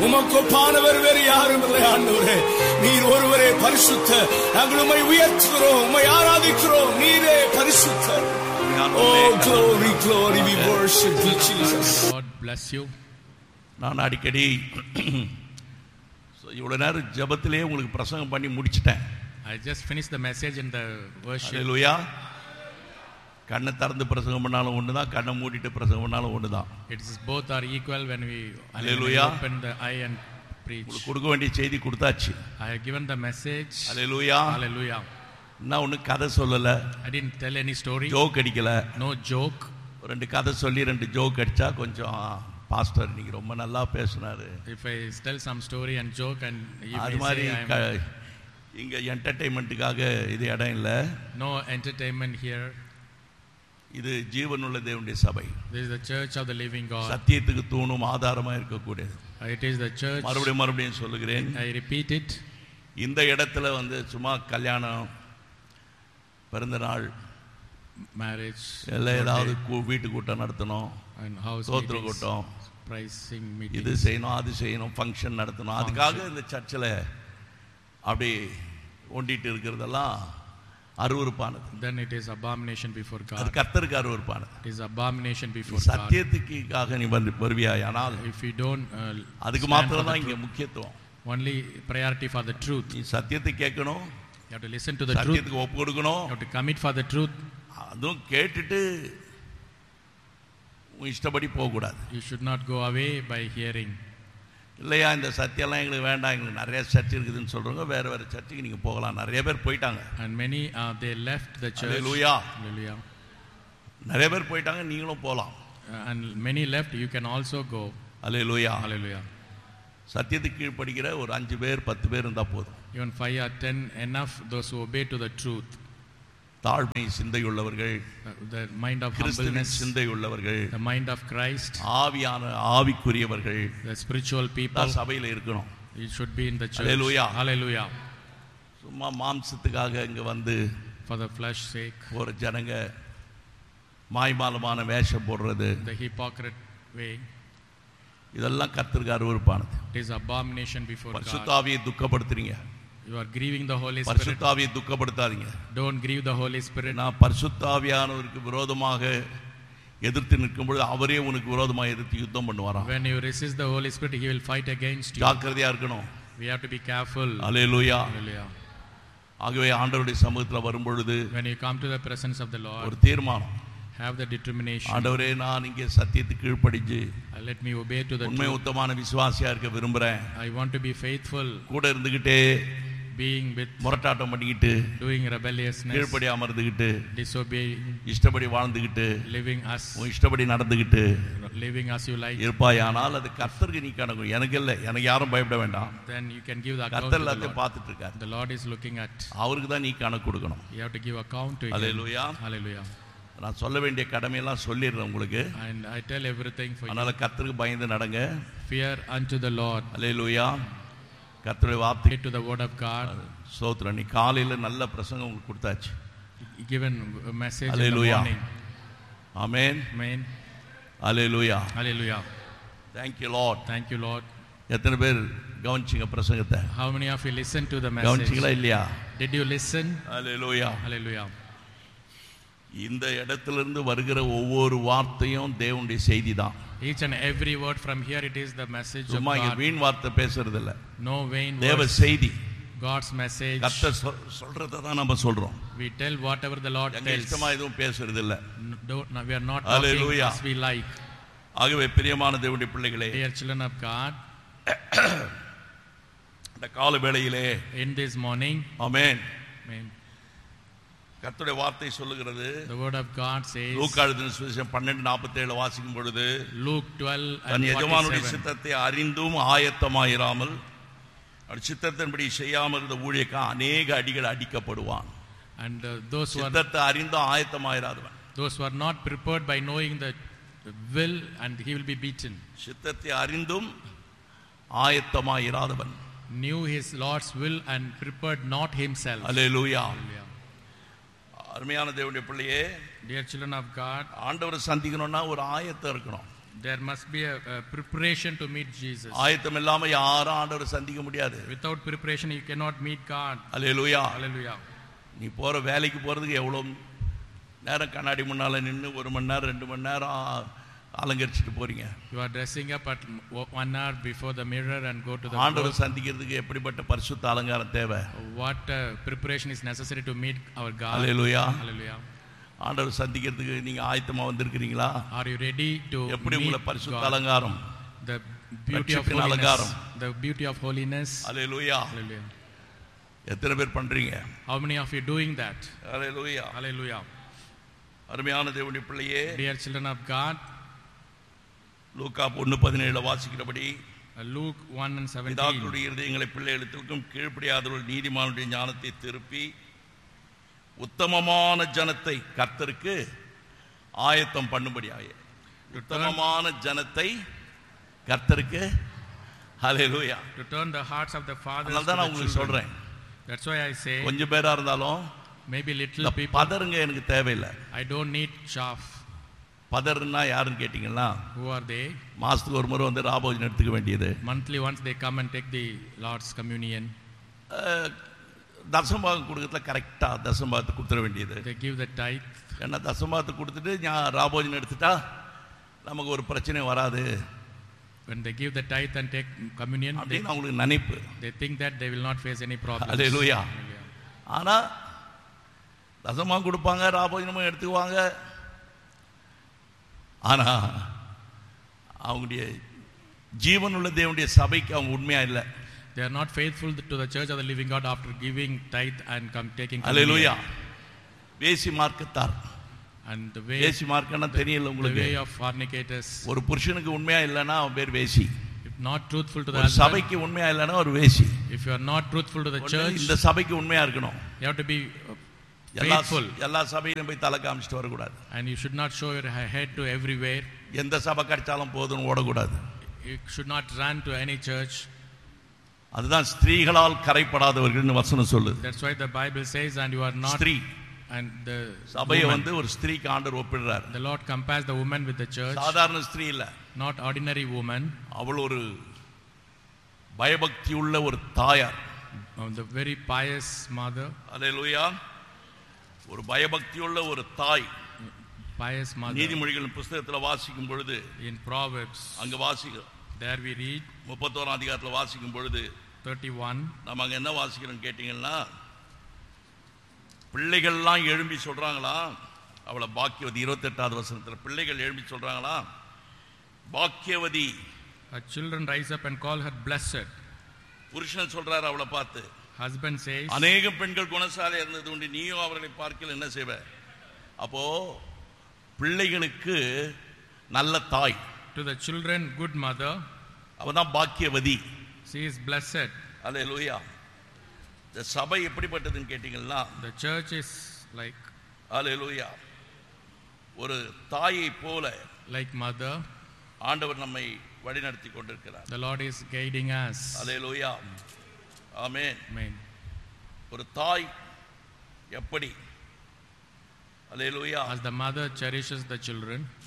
உமக்கு ஒப்பானவர் வேறு யாரும் இல்லை ஆண்டவரே. நீர் ஒருவரே பரிசுத்தர். நாங்கள் உம்மை உயர்த்துகிறோம், உம்மை ஆராதிக்கிறோம். நீரே பரிசுத்தர். Oh glory, glory, we worship you Jesus. God bless you. நான் அடிக்கடி இவ்வளவு நேரம் ஜெபத்திலே உங்களுக்கு பிரசங்கம் பண்ணி முடிச்சிட்டேன். I just finished the message in the worship. Hallelujah. கண்ணை திறந்து பிரசங்கம் பண்ணாலும் ஒண்ணுதான், கண்ணை மூடிட்டு பிரசங்கம் பண்ணாலும் ஒண்ணுதான். It is both are equal when we open the eye and preach. உங்களுக்கு கொடுக்க வேண்டிய செய்தி கொடுத்தாச்சு. I have given the message. Hallelujah. Hallelujah. நான் ஒண்ணு கதை சொல்லல. I didn't tell any story. Joke அடிக்கல. No joke. ரெண்டு கதை சொல்லி ரெண்டு ஜோக் அடிச்சா கொஞ்சம் பாஸ்டர் நீங்க ரொம்ப நல்லா பேசுனாரு. If I tell some story and joke and you அது மாதிரி இங்க என்டர்டெயின்மென்ட்டுக்காக இது இடம் இல்ல. No entertainment here. இது ஜீவனுள்ள தேவனுடைய சபை. This is the church of the living God. சத்தியத்துக்கு தூணும் ஆதாரமா இருக்கக்கூடியது. It is the church. மறுபடியும் சொல்லுகிறேன். I repeat it. இந்த இடத்துல சும்மா கல்யாணம், பிறந்த நாள், marriage, எல்லாம் ஏதாவது வீட்டு கூட்டம் நடத்தணும், and house சோத்திர கூட்டம், pricing meeting, இது செய்யணும் அது செய்யணும், ஃபங்க்ஷன் நடத்தணும். அதுக்காக இந்த சர்ச்சில் அப்படி ஒண்டிட்டு இருக்கிறதெல்லாம் அருவருப்பானது. Then it is abomination before God. அது கர்த்தருக்கு அருவருப்பானது. It is abomination before God. சத்தியத்துக்காக நீ வருவியாயானால் if you don't அதுக்கு மாத்திரம் தான் இங்க முக்கியத்துவம். Only priority for the truth. நீ சத்தியத்தை கேட்கணும், you have to listen to the truth, சத்தியத்துக்கு ஒப்பு கொடுக்கணும், you have to commit for the truth. அதுவும் கேட்டுட்டு உன் இஷ்டப்படி போக கூடாது. You should not go away by hearing. இல்லையா இந்த சத்தியம்லாம் எங்களுக்கு வேண்டாம், எங்களுக்கு நிறைய சர்ச் இருக்குதுன்னு சொல்றவங்க வேற வேற சர்ச்சுக்கு நீங்க போகலாம். நிறைய பேர் போயிட்டாங்க. And many they left the church. Hallelujah. Hallelujah. நிறைய பேர் போயிட்டாங்க, நீங்களும் போகலாம். And many left, you can also go. Hallelujah. Hallelujah. சத்தியத்துக்கு கீழ்ப்படிக்கிற ஒரு 5 பேர் 10 பேர் இருந்தா போதும். Even 5 or 10 enough, those who obey to the truth. தாழ்மை சிந்தையுள்ளவர்கள், the mind of humbleness, சிந்தையுள்ளவர்கள், the mind of Christ, ஆவிக்குரியவர்கள், the spiritual people சபையில இருக்கணும். You should be in the church. Hallelujah. Hallelujah. சும்மா மாம்சத்துக்காக இங்க வந்து for the flesh sake ஒரு ஜனங்க மாய்மாலமான வேஷம் போடுறது, the hypocrite way, இதெல்லாம் கர்த்தருக்கு அருவருப்பானது. it is abomination before God. பரிசுத்தாவியை துக்கப்படுத்துறீங்க. You are grieving the Holy Spirit. பரிசுத்தாவியை துக்கப்படுத்தாதீங்க. Don't grieve the Holy Spirit. நான் பரிசுத்தாவியானவருக்கு விரோதமாக எதிர்த்து நிற்கும்போது அவரே உனக்கு விரோதமாக எதிர்த்து யுத்தம் பண்ணுவாராம். When you resist the Holy Spirit, he will fight against you. ஜாக்கிரதையா இருக்கணும். We have to be careful. Hallelujah. Hallelujah. ஆகவே ஆண்டவருடைய சமூகத்தில் வரும்பொழுது when you come to the presence of the Lord, ஒரு தீர்மானம், have the determination, ஆண்டவரே நான் இங்கே சத்தியத்துக்கு கீழ்ப்படிஞ்சு let me obey to the உண்மை truth. உத்தமான விசுவாசியா இருக்க விரும்புறேன். I want to be faithful, கூட இருந்துகிட்டே being with, முரட்டாட்டம் பண்ணிக்கிட்டு, doing rebelliousness, கீழ்ப்படியாம இருந்துகிட்டு, disobeying, இஷ்டப்படி வாழ்ந்துகிட்டு, living as, உன் இஷ்டப்படி நடந்துகிட்டு living as you like, இருப்பாயானால் அது கர்த்தருக்கு நீ கணக்கு. எனக்கு இல்லை, எனக்கு யாரும் பயப்பட வேண்டாம். then you can give the account கர்த்தர் to the எல்லாத்தையும் Lord. பார்த்துட்டு இருக்கார். The Lord is looking at, அவருக்கு தான் நீ கணக்கு கொடுக்கணும். you have to give account to him. Hallelujah. Hallelujah. நான் சொல்ல வேண்டிய கடமையெல்லாம் சொல்லிடுறேன் உங்களுக்கு. And I tell everything for அதனால you. கர்த்தருக்கு பயந்து நடங்க. Fear unto the Lord. Hallelujah. கர்த்தருடைய வார்த்தை To the word of God. ஸ்தோத்திரம். நீ காலையில நல்ல பிரசங்கம் உங்களுக்கு கொடுத்தாச்சு. Given a message Hallelujah. in the morning. Amen. Amen. Hallelujah. Hallelujah. Thank you Lord. Thank you Lord. எத்தனை பேர் கவனிச்சீங்க பிரசங்கத்தை? How many of you listened to the message? கவனிச்சீங்களா இல்லையா? Did you listen? Hallelujah. Hallelujah. இந்த இடத்திலிருந்து வருகிற ஒவ்வொரு வார்த்தையும் தேவனுடைய செய்தி தான். Each and every word from here, it is the message of சும்மா God. வீண் வார்த்தை பேசுறது இல்ல. No vain தேவ words. செய்தி. God's message. கர்த்தர் சொல்றத தான் நம்ம சொல்றோம். We tell whatever the Lord எங்க tells. இஷ்டமா எதுவும் பேசுறது இல்ல. We are not Hallelujah. talking as we like. ஆகவே பிரியமான தேவனுடைய பிள்ளைகளே, Dear children of God, இந்த கால வேளையிலே, in this morning, amen, amen, கர்த்தருடைய வார்த்தை சொல்லுகிறது. the word of God says, லூக்கா எழுதின சுவிசேஷம் 12:47 வாசிக்கும் பொழுது, Luke 12 தன் and எஜமானுடைய 47. சித்தத்தை அறிந்தும் ஆயத்தமாயிராமல் சித்தத்தின்படி செய்யாமல் இருந்த ஊழியக்காரன் அநேக அடிகள் அடிக்கப்படுவான். And those who சித்தத்தை அறிந்தும் ஆயத்தமாயிராதவன், are not prepared by knowing the will, and he will be beaten. சித்தத்தை அறிந்தும் ஆயத்தமாயிராதவன், Knew his Lord's will and prepared not himself. Hallelujah. Hallelujah. அருமையான தேவனுடைய பிள்ளையே, Dear children of God, ஆண்டவரை சந்திக்கணும்னா ஒரு ஆயத்தம் இருக்கணும். There must be a preparation to meet Jesus. ஆயத்தம் இல்லாம யாரும் ஆண்டவரை சந்திக்க முடியாது. Without preparation you cannot meet God. Hallelujah. Hallelujah. நீ போற வேலைக்கு போறதுக்கு எவ்வளவு நேரம் கண்ணாடி முன்னால நின்னு 1 மணி நேரம் 2 மணி நேரம் அலங்கரிச்சிட்டு போறீங்க. You are dressing up at 1 hour before the mirror and go to the ஆண்டவரை சந்திக்கிறதுக்கு எப்படிப்பட்ட பரிசுத்த அலங்காரம் தேவை? What preparation is necessary to meet our God? Hallelujah. Hallelujah. ஆண்டவரை சந்திக்கிறதுக்கு நீங்க ஆயத்தமா வந்திருக்கீங்களா? Are you ready to எப்படி உங்க meet பரிசுத்த God? அலங்காரம், The beauty of அலங்காரம், holiness. The beauty of holiness. Hallelujah. Hallelujah. எத்தனை பேர் பண்றீங்க? How many of you doing that? Hallelujah. Hallelujah. அருமையான தேவனுடைய பிள்ளையே, Dear children of God, Luca 1:17 வாசிக்கிறபடி Luke 1:17. பிதாக்களுடைய இருதயங்களை பிள்ளைகளுக்கும் கீழ்ப்படியாதவர்கள் நீதிமானுடைய ஞானத்தை திருப்பி உத்தமமான ஜனத்தை கர்த்தருக்கு ஆயத்தம் பண்ணும்படியாக. உத்தமமான ஜனத்தை கர்த்தருக்கு. ஹல்லேலூயா. To turn the hearts of the fathers அதனால தான் நான் உங்களுக்கு சொல்றேன். That's why I say கொஞ்சம் பேரா இருந்தாலும் maybe little people. பதறுங்க எனக்கு தேவையில்லை. I don't need chaff. பதறுன்னா யாருன்னு கேட்டீங்கன்னா, Who are they? மாசத்துக்கு ஒரு முறை வந்து ராபோஜனம் எடுத்துக்க வேண்டியது. Monthly once they come and take the Lord's communion. தசமபாகம் கொடுக்கறதுல கரெக்டா தசமபாகத்தை கொடுத்துட வேண்டியது. They give the tithe. ஏன்னா தசமபாகத்தை கொடுத்துட்டு ராபோஜனம் எடுத்துட்டா நமக்கு ஒரு பிரச்சனை வராது. When they give the tithe and take communion, அப்படின்னு அவங்களுக்கு நினைப்பு. they think that they will not face any problems. ஹல்லேலூயா. ஆனா தசமபாகம் கொடுப்பாங்க, ராபோஜனமும் எடுத்துக்குவாங்க. ஆனா அவங்களுடைய ஜீவனுள்ள தேவனுடைய சபைக்கு அவங்க உண்மையா இல்லை. They are not faithful to the church of the living God after giving tithe and taking communion. ஹல்லேலூயா. வேசி மார்க்கத்தார். And the way, வேசி மார்க்கம்னா தெரியல the உங்களுக்கு. way of fornicators. ஒரு புருஷனுக்கு உண்மையா இல்லைன்னா அவன் பேர் வேசி. If not truthful to the ஒரு husband, சபைக்கு உண்மையா இல்லைன்னா ஒரு வேசி. if you are not truthful to the church, இந்த சபைக்கு உண்மையா இருக்கணும். you have to be faithful. எல்லா சபையிலும் போய் தலை காமிச்சிட்டு வரக்கூடாது. And you should not show your head to everywhere. எந்த சபை கிடைச்சாலும் போதும்னு ஓடக்கூடாது. You should not run to any church. அதுதான் ஸ்திரீகளால் கரைப்படாதவர்கள்னு வசனம் சொல்லுது. That's why the Bible says, and you are not. ஸ்திரீ. And the சபையை வந்து ஒரு ஸ்திரீக்கு ஆண்டவர் ஒப்பிடுறார். The Lord compares the woman with the church. சாதாரண ஸ்திரீ இல்ல. Not ordinary woman. அவள் ஒரு பயபக்தி உள்ள ஒரு தாயார். The very pious mother. அல்லேலூயா. ஒரு பயபக்தி உள்ள ஒரு தாய். Pious mother. நீதிமொழிகள் புத்தகத்துல வாசிக்கும் பொழுது, In Proverbs, அங்க வாசிக்கிறோம். there we read 31 அதிகாரத்துல வாசிக்கும் பொழுது 31. நம்ம அங்க என்ன வாசிக்கிறோம் கேட்டீங்கன்னா, பிள்ளைகள்லாம் எழும்பி சொல்றாங்களா அவளை பாக்கியவதி. 28வது வசனத்துல பிள்ளைகள் எழும்பி சொல்றாங்களா பாக்கியவதி. Her children rise up and call her blessed. புருஷன் சொல்றாரு அவளை பார்த்து, Husband says, அநேக பெண்கள் குணசாலை இருந்தது உண்டு, நீயும் அவர்களை பார்க்கல என்ன செய்வ? அப்போ பிள்ளைகளுக்கு நல்ல தாய். to the children good mother. அவதான் பாக்கியவதி. She is blessed. அல்லேலூயா. இந்த சபை எப்படிப்பட்டதுன்னு கேட்டீங்கன்னா, The church is like, அல்லேலூயா, ஒரு தாயை போல like mother. ஆண்டவர் நம்மை வழிநடத்தி கொண்டிருக்கிறார். The Lord is guiding us. Hallelujah. Amen. Amen. ஒரு தாய் எப்படி, அல்லேலூயா, As the mother cherishes the children,